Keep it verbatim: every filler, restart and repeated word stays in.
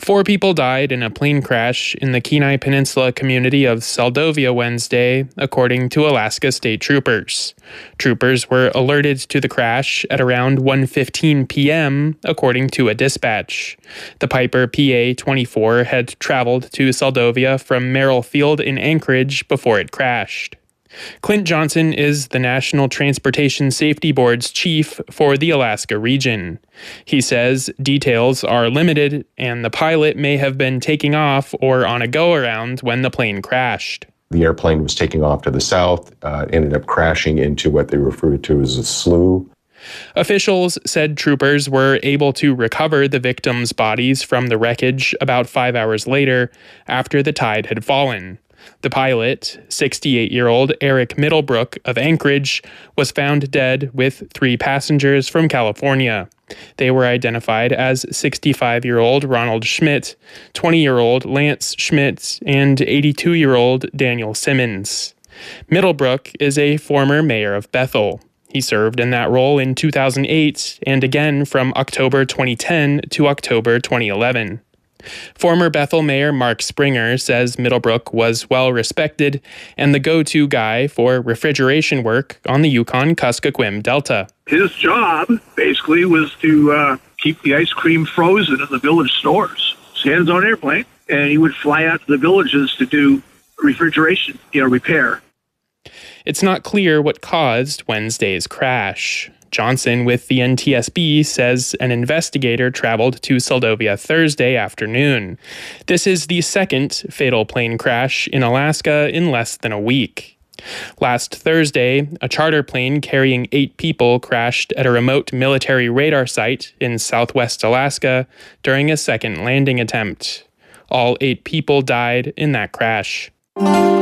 Four people died in a plane crash in the Kenai Peninsula community of Seldovia Wednesday, according to Alaska State Troopers. Troopers were alerted to the crash at around one fifteen p.m., according to a dispatch. The Piper P A twenty-four had traveled to Seldovia from Merrill Field in Anchorage before it crashed. Clint Johnson is the National Transportation Safety Board's chief for the Alaska region. He says details are limited and the pilot may have been taking off or on a go-around when the plane crashed. The airplane was taking off to the south, uh, ended up crashing into what they referred to as a slough. Officials said troopers were able to recover the victims' bodies from the wreckage about five hours later after the tide had fallen. The pilot, sixty-eight-year-old Eric Middlebrook of Anchorage, was found dead with three passengers from California. They were identified as sixty-five-year-old Ronald Schmidt, twenty-year-old Lance Schmidt, and eighty-two-year-old Daniel Simmons. Middlebrook is a former mayor of Bethel. He served in that role in two thousand eight and again from October twenty ten to October twenty eleven. Former Bethel Mayor Mark Springer says Middlebrook was well respected and the go-to guy for refrigeration work on the Yukon-Kuskokwim Delta. His job, basically, was to uh, keep the ice cream frozen in the village stores. So he had his own airplane, and he would fly out to the villages to do refrigeration, you know, repair. It's not clear what caused Wednesday's crash. Johnson with the N T S B says an investigator traveled to Seldovia Thursday afternoon. This is the second fatal plane crash in Alaska in less than a week. Last Thursday, a charter plane carrying eight people crashed at a remote military radar site in southwest Alaska during a second landing attempt. All eight people died in that crash.